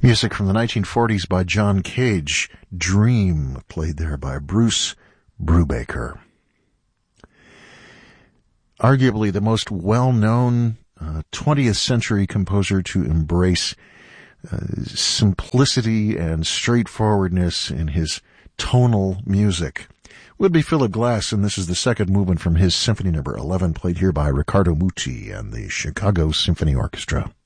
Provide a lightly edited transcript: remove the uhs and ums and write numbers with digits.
Music from the 1940s by John Cage. Dream, played there by Bruce Brubaker. Arguably the most well-known 20th century composer to embrace simplicity and straightforwardness in his tonal music would be Philip Glass, and this is the second movement from his Symphony No. 11, played here by Riccardo Muti and the Chicago Symphony Orchestra.